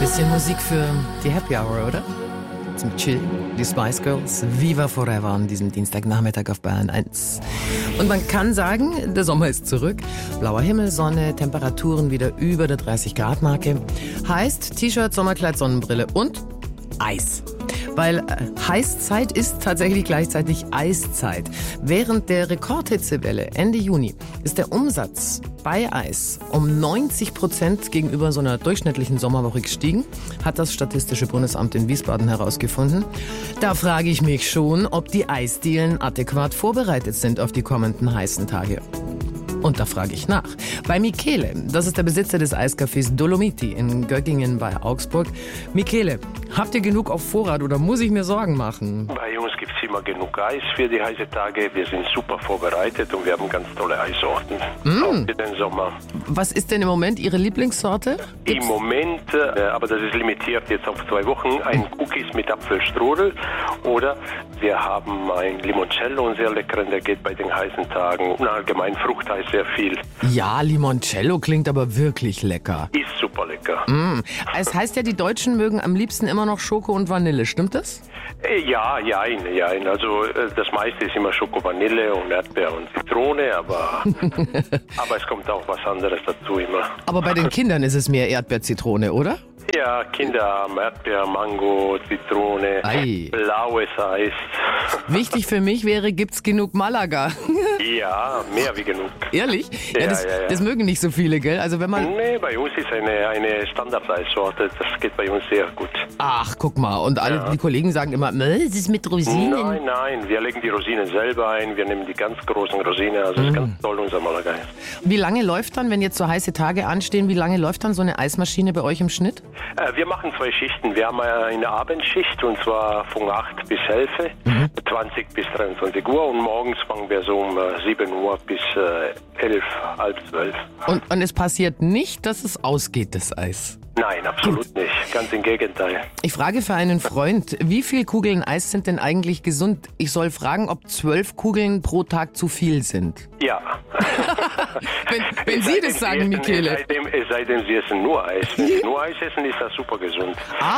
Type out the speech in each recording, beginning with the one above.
Bisschen Musik für die Happy Hour, oder? Zum Chill. Die Spice Girls. Viva Forever an diesem Dienstagnachmittag auf Bayern 1. Und man kann sagen, der Sommer ist zurück. Blauer Himmel, Sonne, Temperaturen wieder über der 30-Grad-Marke. Heißt T-Shirt, Sommerkleid, Sonnenbrille und Eis. Weil Heißzeit ist tatsächlich gleichzeitig Eiszeit. Während der Rekordhitzewelle Ende Juni ist der Umsatz bei Eis um 90% gegenüber so einer durchschnittlichen Sommerwoche gestiegen, hat das Statistische Bundesamt in Wiesbaden herausgefunden. Da frage ich mich schon, ob die Eisdielen adäquat vorbereitet sind auf die kommenden heißen Tage. Und da frage ich nach. Bei Michele, das ist der Besitzer des Eiscafés Dolomiti in Göggingen bei Augsburg. Michele, habt ihr genug auf Vorrat oder muss ich mir Sorgen machen? Bei uns gibt es immer genug Eis für die heißen Tage. Wir sind super vorbereitet und wir haben ganz tolle Eissorten. Auch für den Sommer. Was ist denn im Moment Ihre Lieblingssorte? Im Moment, aber das ist limitiert jetzt auf 2 Wochen, ein Cookies mit Apfelstrudel. Oder wir haben ein Limoncello, einen sehr leckeren, der geht bei den heißen Tagen. Und allgemein Fruchteis sehr viel. Ja, Limoncello klingt aber wirklich lecker. Ist super lecker. Es heißt ja, die Deutschen mögen am liebsten immer noch Schoko und Vanille, stimmt das? Ja. Also das meiste ist immer Schoko, Vanille und Erdbeer und Zitrone, aber es kommt auch was anderes dazu immer. Aber bei den Kindern ist es mehr Erdbeer-Zitrone, oder? Ja, Kinder haben Erdbeer, Mango, Zitrone, blaues Eis. Wichtig für mich wäre, gibt's genug Malaga? Ja, mehr wie genug. Ehrlich? Ja, das mögen nicht so viele, gell? Also wenn man... Nee, bei uns ist eine Standard-Eissorte, das geht bei uns sehr gut. Ach, guck mal, und alle die Kollegen sagen immer, es ist mit Rosinen. Nein, wir legen die Rosinen selber ein, wir nehmen die ganz großen Rosinen, also das ist ganz toll, unser Malaga. Wie lange läuft dann, wenn jetzt so heiße Tage anstehen, wie lange läuft dann so eine Eismaschine bei euch im Schnitt? Wir machen 2 Schichten. Wir haben eine Abendschicht und zwar von 8 bis 11, 20 bis 23 Uhr und morgens fangen wir so um 7 Uhr bis 11, halb 12. Und es passiert nicht, dass es ausgeht, das Eis? Nein, absolut nicht. Ganz im Gegenteil. Ich frage für einen Freund, wie viele Kugeln Eis sind denn eigentlich gesund? Ich soll fragen, ob 12 Kugeln pro Tag zu viel sind. Ja. wenn Sie das sagen, Michele. Es sei denn, Sie essen nur Eis. Wenn Sie nur Eis essen, ist das super gesund.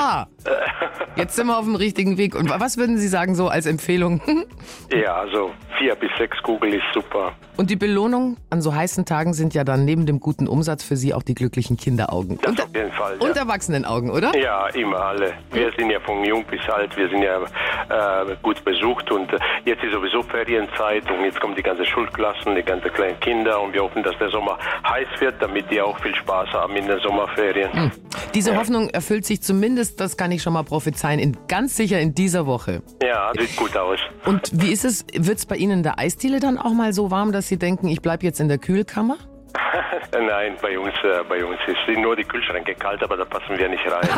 Jetzt sind wir auf dem richtigen Weg. Und was würden Sie sagen so als Empfehlung? Ja, also 4 bis 6 Kugeln ist super. Und die Belohnung an so heißen Tagen sind ja dann neben dem guten Umsatz für Sie auch die glücklichen Kinderaugen. Das auf jeden Fall. Und Erwachsenenaugen, oder? Ja, immer alle. Wir sind ja von jung bis alt, wir sind ja gut besucht und jetzt ist sowieso Ferienzeit und jetzt kommen die ganzen Schulklassen, die ganzen kleinen Kinder und wir hoffen, dass der Sommer heiß wird, damit die auch viel Spaß haben in den Sommerferien. Diese Hoffnung erfüllt sich zumindest, das kann ich schon mal prophezeien, ganz sicher in dieser Woche. Ja, sieht gut aus. Und wie ist es, wird es bei Ihnen in der Eisdiele dann auch mal so warm, dass Sie denken, ich bleibe jetzt in der Kühlkammer? Nein, bei uns sind nur die Kühlschränke kalt, aber da passen wir nicht rein.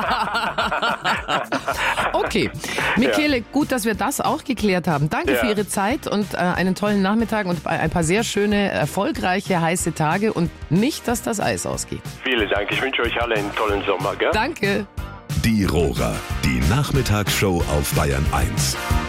Okay, Michele, gut, dass wir das auch geklärt haben. Danke für Ihre Zeit und einen tollen Nachmittag und ein paar sehr schöne, erfolgreiche, heiße Tage und nicht, dass das Eis ausgeht. Vielen Dank, ich wünsche euch alle einen tollen Sommer. Gell? Danke. Die Rohrer, die Nachmittagsshow auf Bayern 1.